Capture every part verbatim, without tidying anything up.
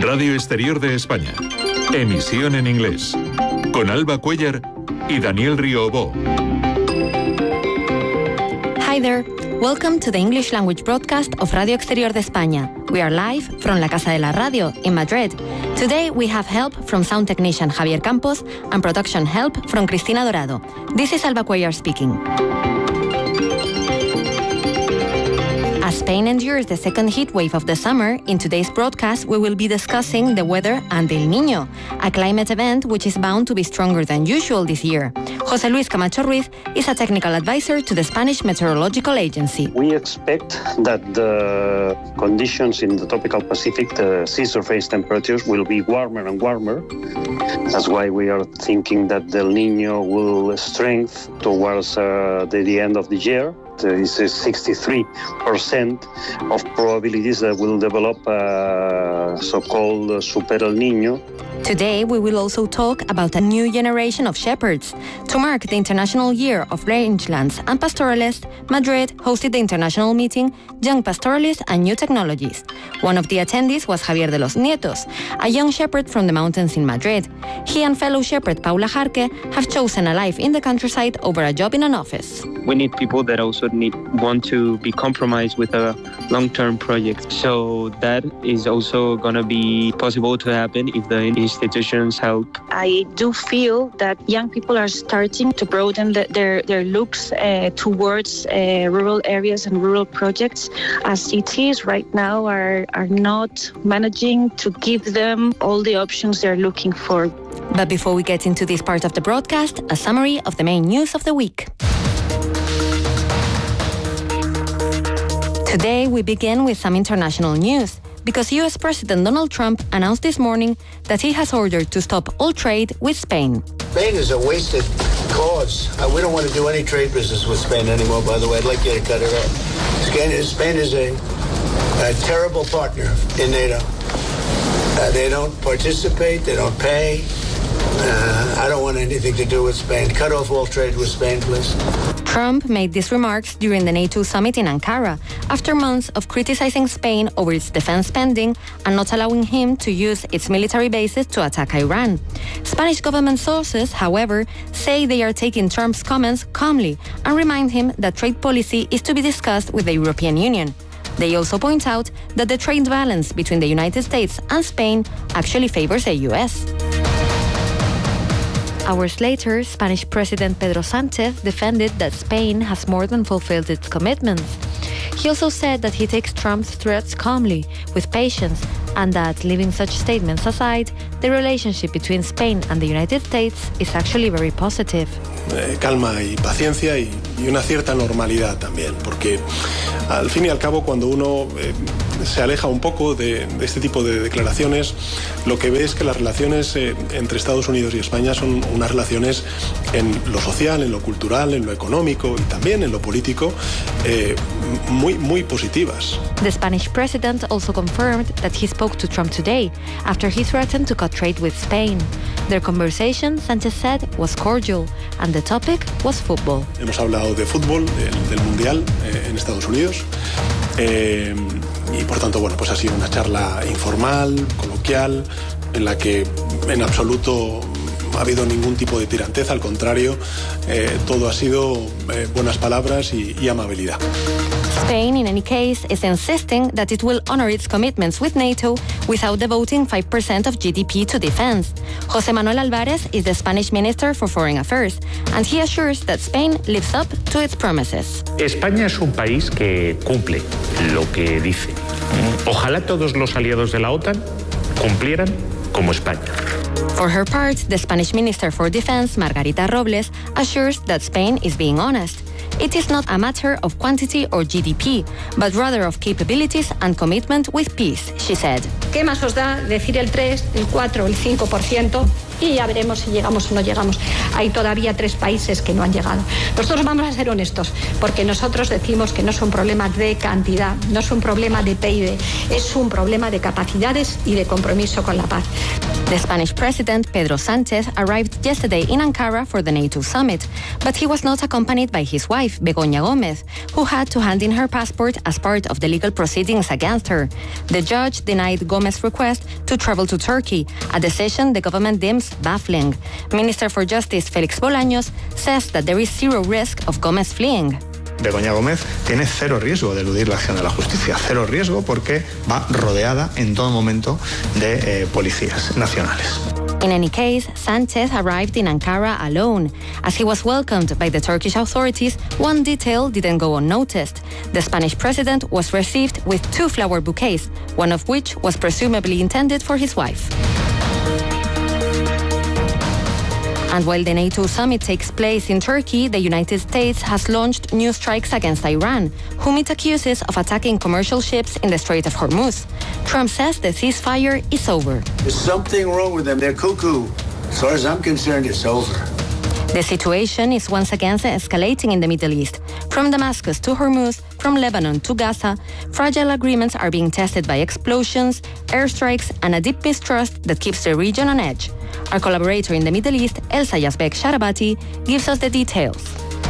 Radio Exterior de España. Emisión en inglés. Con Alba Cuellar y Daniel Riobó. Hi there. Welcome to the English language broadcast of Radio Exterior de España. We are live from La Casa de la Radio in Madrid. Today we have help from sound technician Javier Campos and production help from Cristina Dorado. This is Alba Cuellar speaking. As Spain endures the second heat wave of the summer, in today's broadcast we will be discussing the weather and El Niño, a climate event which is bound to be stronger than usual this year. José Luis Camacho Ruiz is a technical advisor to the Spanish Meteorological Agency. We expect that the conditions in the tropical Pacific, the sea surface temperatures, will be warmer and warmer. That's why we are thinking that the El Niño will strengthen towards uh, the, the end of the year. There is a sixty-three percent of probabilities that will develop a so-called Super El Niño. Today, we will also talk about a new generation of shepherds. To mark the International Year of Rangelands and Pastoralists, Madrid hosted the international meeting Young Pastoralists and New Technologies. One of the attendees was Javier de los Nietos, a young shepherd from the mountains in Madrid. He and fellow shepherd Paula Jarque have chosen a life in the countryside over a job in an office. We need people that also need want to be compromised with a long-term project. So that is also going to be possible to happen if the institutions help. I do feel that young people are starting to broaden the, their, their looks uh, towards uh, rural areas and rural projects, as cities right now are, are not managing to give them all the options they're looking for. But before we get into this part of the broadcast, a summary of the main news of the week. Today, we begin with some international news, because U S President Donald Trump announced this morning that he has ordered to stop all trade with Spain. Spain is a wasted cause. Uh, we don't want to do any trade business with Spain anymore, by the way. I'd like you to cut it off. Spain is, Spain is a, a terrible partner in NATO. Uh, they don't participate, they don't pay. Uh, I don't want anything to do with Spain. Cut off all trade with Spain, please. Trump made these remarks during the NATO summit in Ankara, after months of criticizing Spain over its defense spending and not allowing him to use its military bases to attack Iran. Spanish government sources, however, say they are taking Trump's comments calmly and remind him that trade policy is to be discussed with the European Union. They also point out that the trade balance between the United States and Spain actually favors the U S. Hours later, Spanish President Pedro Sánchez defended that Spain has more than fulfilled its commitments. He also said that he takes Trump's threats calmly, with patience, and that, leaving such statements aside, the relationship between Spain and the United States is actually very positive. Eh, calma y paciencia y, y una cierta normalidad también, porque al fin y al cabo cuando uno eh, se aleja un poco de, de este tipo de declaraciones, lo que ve es que las relaciones eh, entre Estados Unidos y España son unas relaciones en lo social, en lo cultural, en lo económico y también en lo político eh, muy, muy positivas. The Spanish president also confirmed that he spoke to Trump today after he threatened to cut trade with Spain. Their conversation, Sánchez said, was cordial, and the topic was football. Hemos hablado de fútbol, del, del Mundial eh, en Estados Unidos. Eh, y por tanto, bueno, pues ha sido una charla informal, coloquial, en la que en absoluto ha habido ningún tipo de tiranteza, al contrario, eh, todo ha sido eh, buenas palabras y, y amabilidad. Spain, in any case, is insisting that it will honor its commitments with NATO without devoting five percent of G D P to defense. José Manuel Álvarez is the Spanish Minister for Foreign Affairs, and he assures that Spain lives up to its promises. España es un país que cumple lo que dice. Ojalá todos los aliados de la OTAN cumplieran como España. For her part, the Spanish Minister for Defense, Margarita Robles, assures that Spain is being honest. It is not a matter of quantity or G D P, but rather of capabilities and commitment with peace, she said. ¿Qué más os da decir el tres, el cuatro, el cinco por ciento y ya veremos si llegamos o no llegamos. Hay todavía tres países que no han llegado. Nosotros vamos a ser honestos, porque nosotros decimos que no es un problema de cantidad, no es un problema de P I B, es un problema de capacidades y de compromiso con la paz. The Spanish President, Pedro Sánchez, arrived yesterday in Ankara for the NATO summit, but he was not accompanied by his wife, Begoña Gómez, who had to hand in her passport as part of the legal proceedings against her. The judge denied Gómez's request to travel to Turkey, a decision the government deems baffling. Minister for Justice Félix Bolaños says that there is zero risk of Gómez fleeing. Begoña Gómez tiene cero riesgo de eludir la acción de la justicia, cero riesgo porque va rodeada en todo momento de eh, policías nacionales. In any case, Sánchez arrived in Ankara alone. As he was welcomed by the Turkish authorities, one detail didn't go unnoticed. The Spanish president was received with two flower bouquets, one of which was presumably intended for his wife. And while the NATO summit takes place in Turkey, the United States has launched new strikes against Iran, whom it accuses of attacking commercial ships in the Strait of Hormuz. Trump says the ceasefire is over. There's something wrong with them. They're cuckoo. As far as I'm concerned, it's over. The situation is once again escalating in the Middle East. From Damascus to Hormuz, from Lebanon to Gaza, fragile agreements are being tested by explosions, airstrikes, and a deep mistrust that keeps the region on edge. Our collaborator in the Middle East, Elsa Yazbek Sharabati, gives us the details.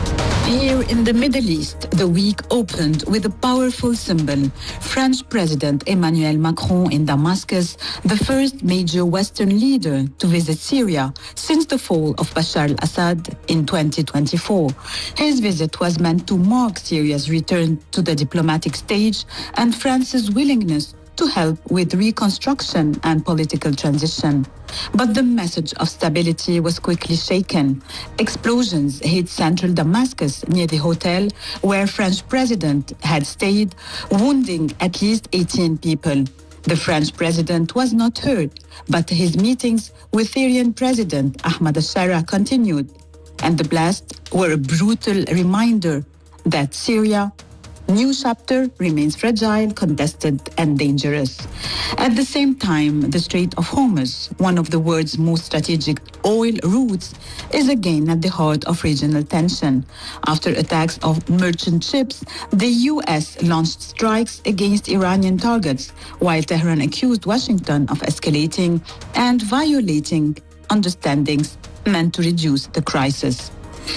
Here in the Middle East, the week opened with a powerful symbol. French President Emmanuel Macron in Damascus, the first major Western leader to visit Syria since the fall of Bashar al-Assad in twenty twenty-four. His visit was meant to mark Syria's return to the diplomatic stage and France's willingness to help with reconstruction and political transition. But the message of stability was quickly shaken. Explosions hit central Damascus near the hotel where French president had stayed, wounding at least eighteen people. The French president was not hurt, but his meetings with Syrian President Ahmad al-Shara continued. And the blasts were a brutal reminder that Syria new chapter remains fragile, contested, and dangerous. At the same time, the Strait of Hormuz, one of the world's most strategic oil routes, is again at the heart of regional tension. After attacks of merchant ships, the U S launched strikes against Iranian targets, while Tehran accused Washington of escalating and violating understandings meant to reduce the crisis.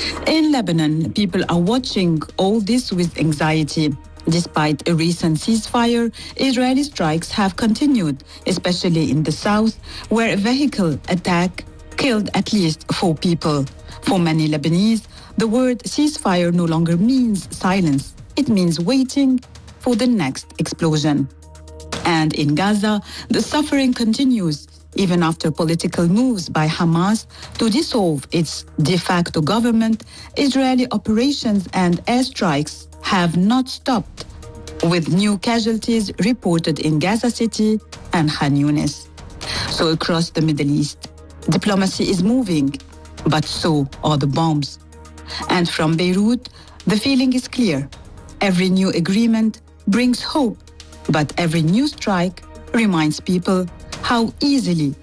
In Lebanon, people are watching all this with anxiety. Despite a recent ceasefire, Israeli strikes have continued, especially in the south, where a vehicle attack killed at least four people. For many Lebanese, the word ceasefire no longer means silence. It means waiting for the next explosion. And in Gaza, the suffering continues. Even after political moves by Hamas to dissolve its de facto government, Israeli operations and airstrikes have not stopped, with new casualties reported in Gaza City and Khan Yunis. So across the Middle East, diplomacy is moving, but so are the bombs. And from Beirut, the feeling is clear. Every new agreement brings hope, but every new strike reminds people how easily